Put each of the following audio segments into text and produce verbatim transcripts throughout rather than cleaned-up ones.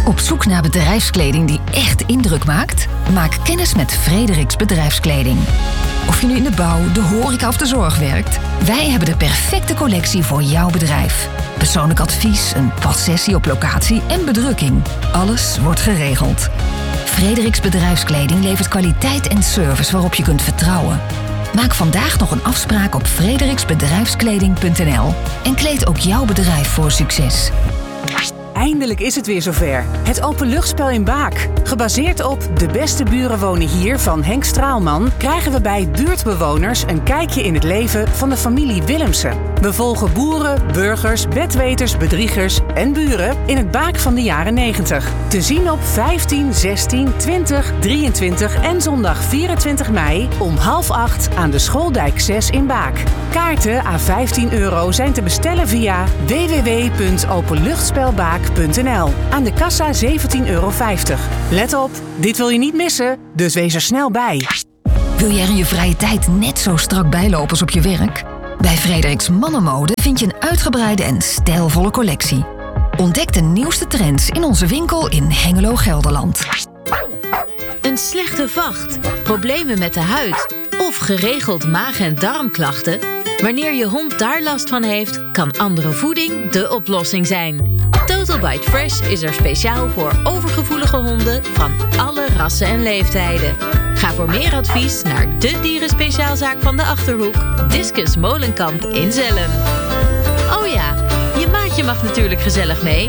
Op zoek naar bedrijfskleding die echt indruk maakt? Maak kennis met Frederiks Bedrijfskleding. Of je nu in de bouw, de horeca of de zorg werkt, wij hebben de perfecte collectie voor jouw bedrijf. Persoonlijk advies, een passessie op locatie en bedrukking. Alles wordt geregeld. Frederiks Bedrijfskleding levert kwaliteit en service waarop je kunt vertrouwen. Maak vandaag nog een afspraak op frederiksbedrijfskleding punt n l en kleed ook jouw bedrijf voor succes. Eindelijk is het weer zover. Het openluchtspel in Baak. Gebaseerd op De Beste Buren Wonen Hier van Henk Straalman krijgen we bij buurtbewoners een kijkje in het leven van de familie Willemsen. We volgen boeren, burgers, bedweters, bedriegers en buren in het Baak van de jaren negentig. Te zien op vijftien, zestien, twintig, drieëntwintig en zondag vierentwintig mei om half acht aan de Schooldijk zes in Baak. Kaarten à vijftien euro zijn te bestellen via w w w punt openluchtspelbaak punt n l. Aan de kassa zeventien euro vijftig. Let op, dit wil je niet missen, dus wees er snel bij. Wil jij er in je vrije tijd net zo strak bijlopen als op je werk? Bij Frederiks Mannenmode vind je een uitgebreide en stijlvolle collectie. Ontdek de nieuwste trends in onze winkel in Hengelo, Gelderland. Een slechte vacht, problemen met de huid of geregeld maag- en darmklachten? Wanneer je hond daar last van heeft, kan andere voeding de oplossing zijn. Total Bite Fresh is er speciaal voor overgevoelige honden van alle rassen en leeftijden. Ga voor meer advies naar de dierenspeciaalzaak van de Achterhoek, Discus Molenkamp in Zelhem. Oh ja, je maatje mag natuurlijk gezellig mee.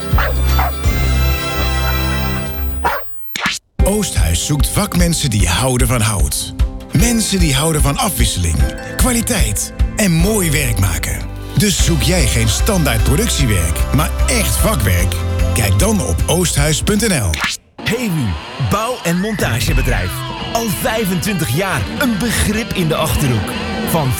Oosthuis zoekt vakmensen die houden van hout. Mensen die houden van afwisseling, kwaliteit en mooi werk maken. Dus zoek jij geen standaard productiewerk, maar echt vakwerk? Kijk dan op oosthuis punt n l. Hewu, bouw- en montagebedrijf. Al vijfentwintig jaar een begrip in de Achterhoek. Van